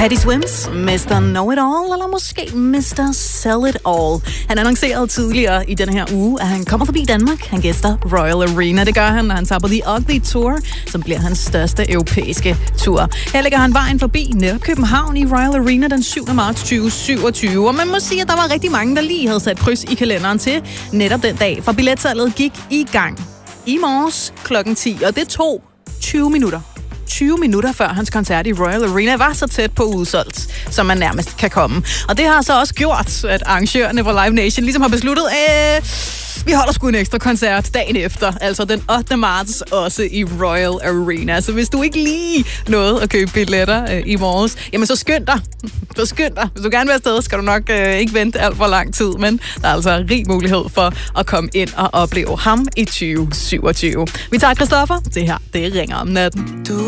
Patty Swims, Mr. Know-It-All, eller måske Mr. Sell-It-All. Han annoncerede tidligere i den her uge, at han kommer forbi Danmark. Han gæster Royal Arena. Det gør han, når han tager på The Ugly Tour, som bliver hans største europæiske tur. Her lægger han vejen forbi netop København i Royal Arena den 7. marts 2027. Og man må sige, at der var rigtig mange, der lige havde sat kryds i kalenderen til netop den dag. For billetsalget gik i gang i morges klokken 10, og det tog 20 minutter. 20 minutter før hans koncert i Royal Arena var så tæt på udsolgt, som man nærmest kan komme. Og det har så også gjort, at arrangørerne på Live Nation ligesom har besluttet, vi holder sgu en ekstra koncert dagen efter, altså den 8. marts, også i Royal Arena. Så hvis du ikke lige nåede at købe billetter i morges, jamen så skynd dig. Så skynd dig. Hvis du gerne vil afsted, skal du nok ikke vente alt for lang tid, men der er altså rig mulighed for at komme ind og opleve ham i 2027. Vi tager Christoffer. Det her, det ringer om natten.